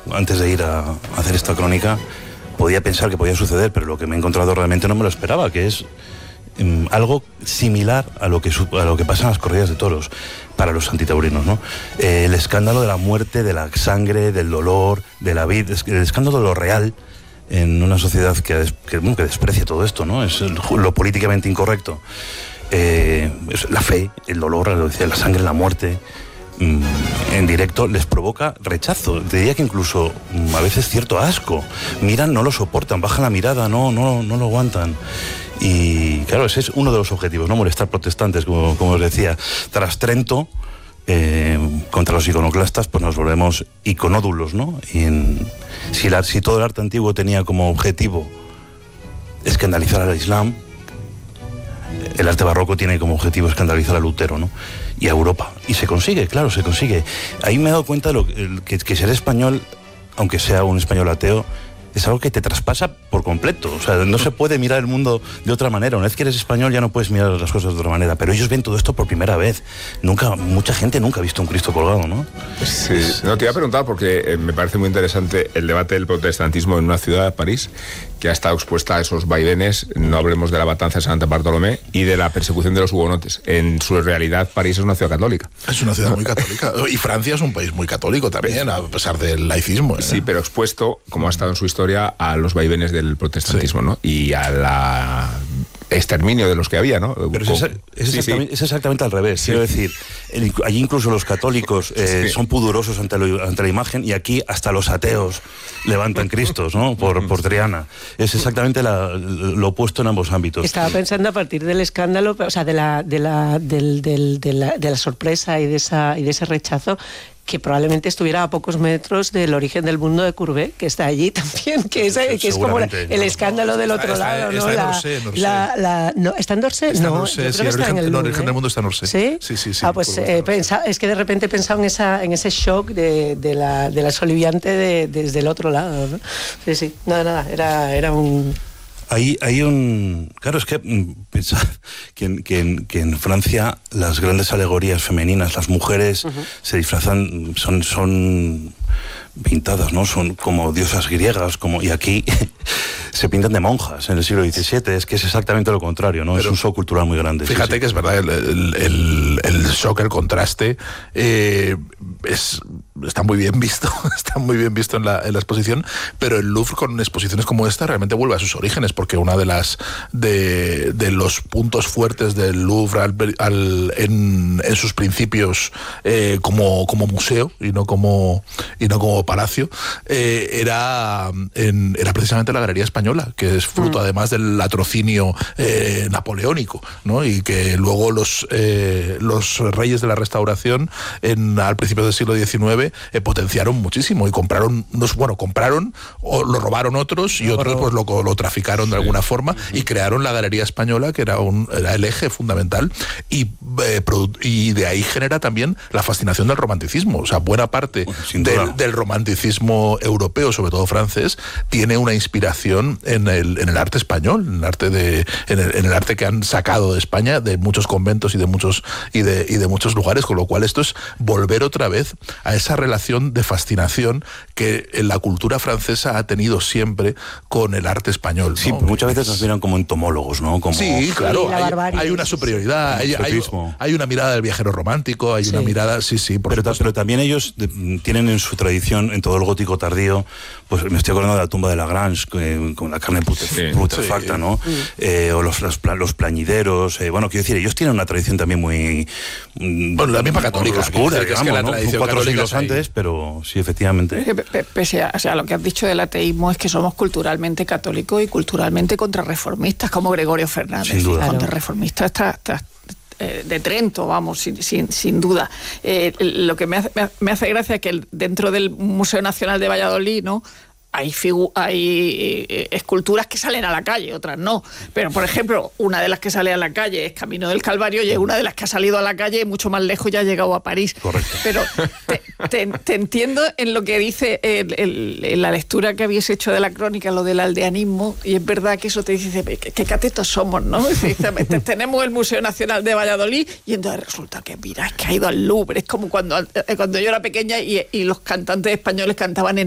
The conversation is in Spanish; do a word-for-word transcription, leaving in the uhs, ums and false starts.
antes de ir a hacer esta crónica, podía pensar que podía suceder, pero lo que me he encontrado realmente no me lo esperaba, que es um, algo similar a lo, que, a lo que pasa en las corridas de toros para los antitaurinos, ¿no? Eh, el escándalo de la muerte, de la sangre, del dolor, de la vida, el escándalo de lo real en una sociedad que, que, bueno, que desprecia todo esto, ¿no? Es el, lo políticamente incorrecto. Eh, es la fe, el dolor, la sangre, la muerte, mmm, en directo les provoca rechazo. Te diría que incluso mmm, a veces cierto asco. Miran, no lo soportan, bajan la mirada, no, no, no lo aguantan. Y claro, ese es uno de los objetivos, no molestar protestantes, como, como os decía. Tras Trento, eh, contra los iconoclastas, pues nos volvemos iconódulos, ¿no? Y en, si, la, si todo el arte antiguo tenía como objetivo escandalizar al Islam, el arte barroco tiene como objetivo escandalizar a Lutero, ¿no? Y a Europa. Y se consigue, claro, se consigue. Ahí me he dado cuenta de lo, que, que ser español, aunque sea un español ateo, es algo que te traspasa por completo. O sea, no se puede mirar el mundo de otra manera. Una vez que eres español ya no puedes mirar las cosas de otra manera. Pero ellos ven todo esto por primera vez. Nunca, mucha gente nunca ha visto un Cristo colgado, ¿no? Sí, no, te iba a preguntar porque eh, me parece muy interesante el debate del protestantismo en una ciudad, París, que ha estado expuesta a esos vaivenes. No hablemos de la matanza de Santa Bartolomé y de la persecución de los hugonotes. En su realidad, París es una ciudad católica. Es una ciudad muy católica. Y Francia es un país muy católico también, a pesar del laicismo, ¿eh? Sí, pero expuesto, como ha estado en su historia, a los vaivenes del protestantismo, sí, ¿no? Y a la exterminio de los que había, ¿no? Pero es, es, exactamente, sí, sí. es exactamente al revés. Sí. Quiero decir, el, allí incluso los católicos eh, sí. son pudorosos ante, lo, ante la imagen, y aquí hasta los ateos levantan Cristos, ¿no? Por, por Triana. Es exactamente la, lo opuesto en ambos ámbitos. Estaba pensando a partir del escándalo, o sea, de la, de la, del, del, de la, de la sorpresa y de, esa, y de ese rechazo, que probablemente estuviera a pocos metros del origen del mundo de Courbet, que está allí también, que es, que es como la, el escándalo no, del otro está, lado, está, ¿no? Está la, en Orsay, en Orsay. La, la, no, ¿está en Orsay? Está no, en Orsay, yo creo sí, que está origen, en el, no, el origen ¿eh? del mundo está en Orsay. ¿Sí? Sí, sí, sí. Ah, pues eh, pensa, es que de repente he pensado en, esa, en ese shock de, de la, de la soliviante de, desde el otro lado, ¿no? Sí, sí, nada, nada, era, era un... Hay, hay un... Claro, es que pensad que en, que, en, que en Francia las grandes alegorías femeninas, las mujeres uh-huh. se disfrazan, son, son pintadas, ¿no? Son como diosas griegas, como, y aquí se pintan de monjas en el siglo diecisiete. Es que es exactamente lo contrario, ¿no? Pero es un shock cultural muy grande. Fíjate sí, sí. que es verdad, el, el, el, el shock, el contraste, eh, es... está muy bien visto, está muy bien visto en la, en la exposición, pero el Louvre con exposiciones como esta realmente vuelve a sus orígenes, porque una de las de, de los puntos fuertes del Louvre al, al, en, en sus principios eh, como, como museo y no como y no como palacio eh, era, en, era precisamente la Galería Española, que es fruto mm. además del latrocinio eh, napoleónico, ¿no? Y que luego los, eh, los reyes de la Restauración en, al principio del siglo diecinueve Eh, potenciaron muchísimo y compraron, bueno, compraron o lo robaron otros y no, otros pues lo, lo traficaron sí. de alguna forma uh-huh. y crearon la Galería Española, que era, un, era el eje fundamental, y, eh, y de ahí genera también la fascinación del romanticismo. O sea, buena parte uh, del, del romanticismo europeo, sobre todo francés, tiene una inspiración en el, en el arte español, en el arte de, en el, en el arte que han sacado de España, de muchos conventos y de muchos y de, y de muchos lugares, con lo cual esto es volver otra vez a esa relación de fascinación que la cultura francesa ha tenido siempre con el arte español, ¿no? Sí, muchas veces nos miran como entomólogos, ¿no? Como... Sí, claro, sí, hay, hay una superioridad, hay, hay, hay una mirada del viajero romántico, hay sí. una mirada, sí, sí, por pero, ta, pero también ellos de, tienen en su tradición, en todo el gótico tardío, pues me estoy acordando de la tumba de Lagrange, que, con la carne putefacta, putrefacta, sí. ¿no? Sí. Eh, o los, los, los plañideros, eh, bueno, quiero decir, ellos tienen una tradición también muy... Bueno, la misma católica, oscura, que digamos, es que la ¿no? tradición cuatro siglos ahí. antes, pero sí, efectivamente. Pese a, o sea, lo que has dicho del ateísmo es que somos culturalmente católicos y culturalmente contrarreformistas, como Gregorio Fernández. Sin duda. Contrarreformista está, está de Trento, vamos, sin, sin, sin duda. Eh, lo que me hace, me hace gracia es que dentro del Museo Nacional de Valladolid, ¿no?, Hay, figu- hay eh, esculturas que salen a la calle, otras no. Pero, por ejemplo, una de las que sale a la calle es Camino del Calvario y una de las que ha salido a la calle mucho más lejos y ha llegado a París. Correcto. Pero te, te, te entiendo en lo que dice el, el, en la lectura que habéis hecho de la crónica, lo del aldeanismo, y es verdad que eso te dice, qué, qué catetos somos, ¿no? Tenemos el Museo Nacional de Valladolid y entonces resulta que, mira, es que ha ido al Louvre. Es como cuando, cuando yo era pequeña y, y los cantantes españoles cantaban en